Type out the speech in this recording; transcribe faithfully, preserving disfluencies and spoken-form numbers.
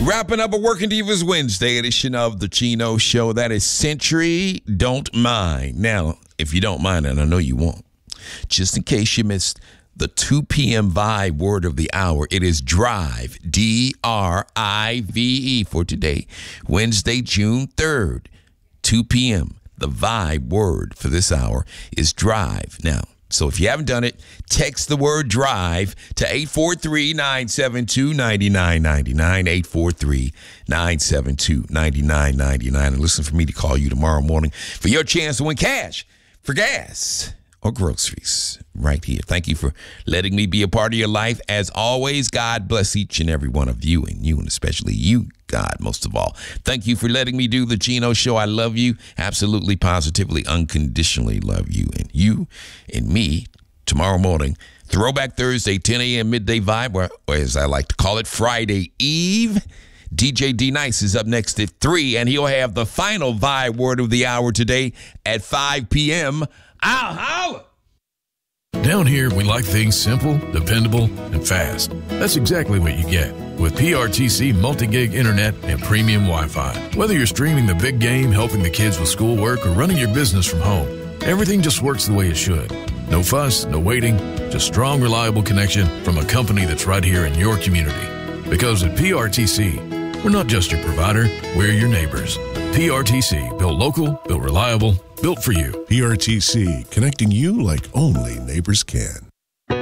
Wrapping up a Working Divas Wednesday edition of the Chino Show. That is Century Don't Mind. Now, if you don't mind, and I know you won't, just in case you missed the two p.m. vibe word of the hour, it is drive, D R I V E for today, Wednesday, June third, two p.m. The vibe word for this hour is drive. Now, so if you haven't done it, text the word drive to eight four three, nine seven two, nine nine nine nine, eight four three, nine seven two, nine nine nine nine, and listen for me to call you tomorrow morning for your chance to win cash for gas or groceries right here. Thank you for letting me be a part of your life. As always, God bless each and every one of you, and you, and especially you, God, most of all. Thank you for letting me do the Chino Show. I love you. Absolutely, positively, unconditionally love you. And you and me tomorrow morning, Throwback Thursday, ten a.m. midday vibe, or, or as I like to call it, Friday Eve. D J D Nice is up next at three, and he'll have the final vibe word of the hour today at five p.m. Ow, ow! Down here, we like things simple, dependable, and fast. That's exactly what you get with P R T C multi-gig internet and premium Wi-Fi. Whether you're streaming the big game, helping the kids with schoolwork, or running your business from home, everything just works the way it should. No fuss, no waiting, just strong, reliable connection from a company that's right here in your community. Because at P R T C, we're not just your provider, we're your neighbors. P R T C, built local, built reliable, built for you. P R T C, connecting you like only neighbors can.